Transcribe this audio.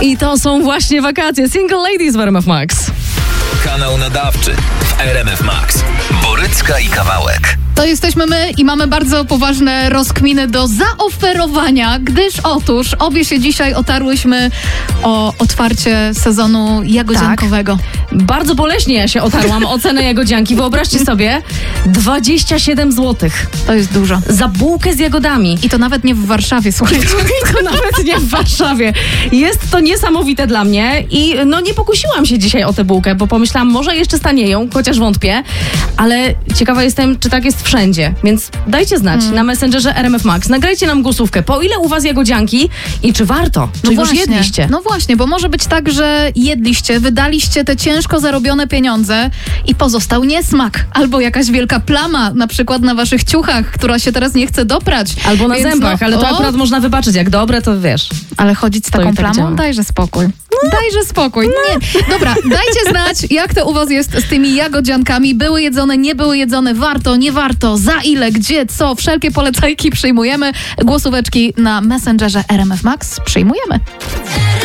I to są właśnie wakacje. Single Ladies w RMF Max. Kanał nadawczy w RMF Max. Borycka i Kawałek. To jesteśmy my i mamy bardzo poważne rozkminy do zaoferowania, gdyż otóż obie się dzisiaj otarłyśmy o otwarcie sezonu jagodziankowego. Bardzo boleśnie ja się otarłam o cenę jagodzianki. Wyobraźcie sobie, 27 zł. To jest dużo. Za bułkę z jagodami. I to nawet nie w Warszawie, słuchajcie. I to nawet nie w Warszawie. Jest to niesamowite dla mnie i nie pokusiłam się dzisiaj o tę bułkę, bo pomyślałam, może jeszcze stanieją, chociaż wątpię, ale ciekawa jestem, czy tak jest wszędzie, więc dajcie znać na Messengerze RMF Max. Nagrajcie nam głosówkę, po ile u was jagodzianki i czy warto, czy już jedliście. No właśnie, bo może być tak, że jedliście, wydaliście te ciężko zarobione pieniądze i pozostał niesmak. Albo jakaś wielka plama, na przykład na waszych ciuchach, która się teraz nie chce doprać. Albo na zębach, ale to akurat można wybaczyć. Jak dobre, to wiesz. Ale chodzić z taką tak plamą? działa. Dajże spokój. Dajże spokój. Nie. Dobra, dajcie znać, jak to u was jest z tymi jagodziankami. Były jedzone, nie były jedzone, warto, nie warto, za ile, gdzie, co. Wszelkie polecajki przyjmujemy. Głosóweczki na Messengerze RMF Max przyjmujemy.